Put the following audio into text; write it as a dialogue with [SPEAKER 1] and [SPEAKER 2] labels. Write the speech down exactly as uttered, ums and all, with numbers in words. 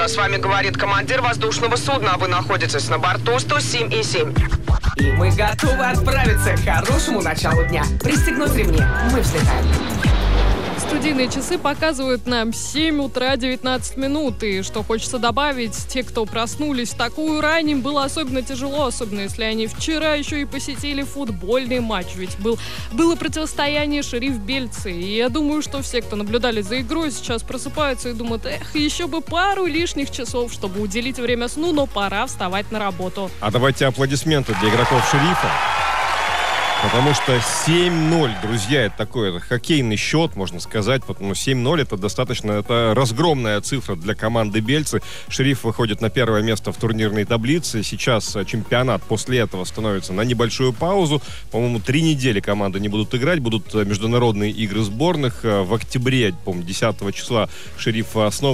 [SPEAKER 1] утро. С вами говорит командир воздушного судна. Вы находитесь на борту сто семь и семь.
[SPEAKER 2] И мы готовы отправиться к хорошему началу дня. Пристегнуть ремни. Мы взлетаем.
[SPEAKER 3] Студийные часы показывают нам семь утра девятнадцать минут. И что хочется добавить, те, кто проснулись в такую рань, им было особенно тяжело, особенно если они вчера еще и посетили футбольный матч. Ведь был, было противостояние Шериф-Бельцы. И я думаю, что все, кто наблюдали за игрой, сейчас просыпаются и думают: эх, еще бы пару лишних часов, чтобы уделить время сну, но пора вставать на работу.
[SPEAKER 4] А давайте аплодисменты для игроков Шерифа. Потому что семь ноль, друзья, это такой это хоккейный счет, можно сказать. Потому семь ноль это достаточно, это разгромная цифра для команды Бельцы. Шериф выходит на первое место в турнирной таблице. Сейчас чемпионат после этого становится на небольшую паузу. По-моему, три недели команды не будут играть. Будут международные игры сборных. В октябре, по-моему, десятого числа Шериф снова